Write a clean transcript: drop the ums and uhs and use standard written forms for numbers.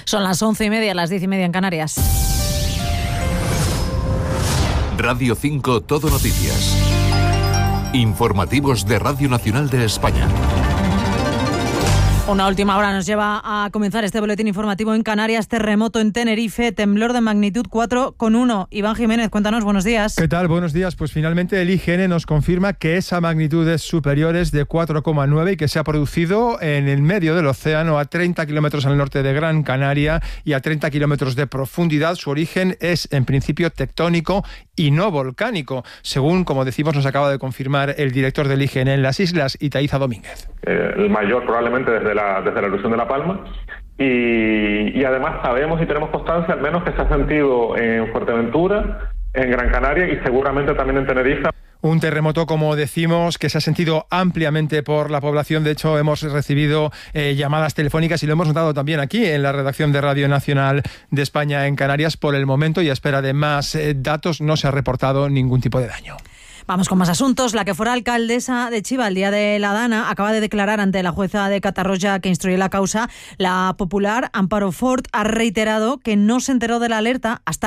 Son las 11:30, las 10:30 en Canarias. Radio 5 Todo Noticias. Informativos de Radio Nacional de España. Una última hora nos lleva a comenzar este boletín informativo en Canarias. Terremoto en Tenerife, temblor de magnitud 4,1. Iván Jiménez, cuéntanos, buenos días. ¿Qué tal? Buenos días. Pues finalmente el IGN nos confirma que esa magnitud es superior, es de 4,9 y que se ha producido en el medio del océano, a 30 kilómetros al norte de Gran Canaria y a 30 kilómetros de profundidad. Su origen es en principio tectónico y no volcánico, según, como decimos, nos acaba de confirmar el director del IGN en las islas, Itaiza Domínguez. El mayor probablemente desde la erupción de La Palma, y además sabemos y tenemos constancia al menos que se ha sentido en Fuerteventura, en Gran Canaria y seguramente también en Tenerife. Un terremoto, como decimos, que se ha sentido ampliamente por la población. De hecho, hemos recibido llamadas telefónicas y lo hemos notado también aquí en la redacción de Radio Nacional de España en Canarias. Por el momento, y a espera de más datos, no se ha reportado ningún tipo de daño. Vamos con más asuntos. La que fuera alcaldesa de Chiva el día de la Dana acaba de declarar ante la jueza de Catarroja que instruye la causa. La popular Amparo Fort ha reiterado que no se enteró de la alerta hasta